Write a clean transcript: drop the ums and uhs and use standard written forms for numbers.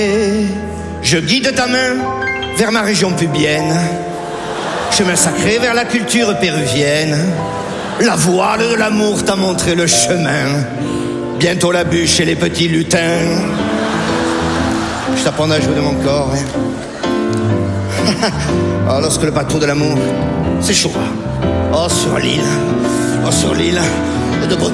Je guide ta main vers ma région pubienne, chemin sacré vers la culture péruvienne. La voile de l'amour t'a montré le chemin, bientôt la bûche et les petits lutins. Je t'apprendrai à jouer de mon corps. Oh, lorsque le bateau de l'amour s'échouera, oh sur l'île de